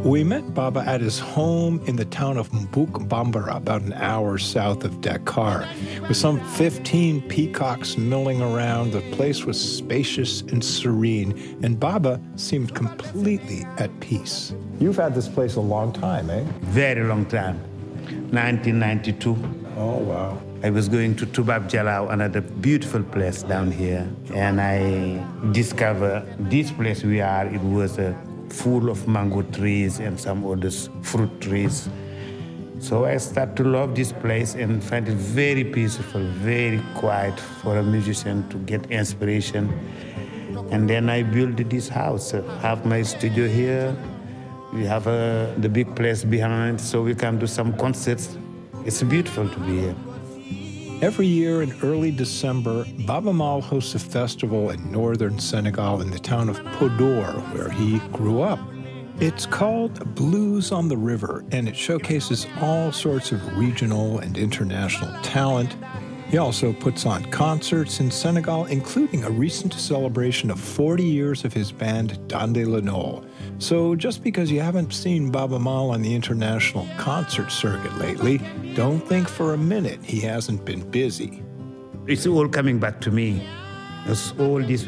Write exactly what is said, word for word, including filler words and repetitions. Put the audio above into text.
We met Baba at his home in the town of Mbuk Bambara, about an hour south of Dakar. With some fifteen peacocks milling around, the place was spacious and serene, and Baba seemed completely at peace. You've had this place a long time, eh? Very long time. nineteen ninety-two. Oh, wow. I was going to Tubab Jalao, another beautiful place down here, and I discovered this place we are, it was a full of mango trees and some other fruit trees. So I started to love this place and find it very peaceful, very quiet for a musician to get inspiration. And then I built this house. I have my studio here. We have uh, the big place behind, so we can do some concerts. It's beautiful to be here. Every year in early December, Baba Maal hosts a festival in northern Senegal in the town of Podor, where he grew up. It's called Blues on the River, and it showcases all sorts of regional and international talent. He also puts on concerts in Senegal, including a recent celebration of forty years of his band Dande Lenol. So just because you haven't seen Baba Maal on the international concert circuit lately, don't think for a minute he hasn't been busy. It's all coming back to me. It's all this